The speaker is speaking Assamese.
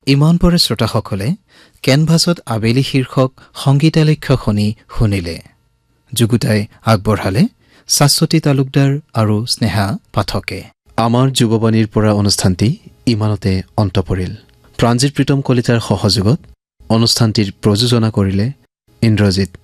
ইমান পৰে শ্ৰোতাসকলে কেনভাছত আবেলি শীৰ্ষক সংগীতালক্ষ্য শুনিলে। যুগুতাই আগবঢ়ালে শাশ্বতী তালুকদাৰ আৰু স্নেহা পাঠকে। আমাৰ যুৱবাণীৰ পৰা অনুষ্ঠানটি ইমানতে অন্ত পৰিল। প্ৰাণজিৎ প্ৰীতম কলিতাৰ সহযোগত অনুষ্ঠানটিৰ প্ৰযোজনা কৰিলে ইন্দ্ৰজিৎ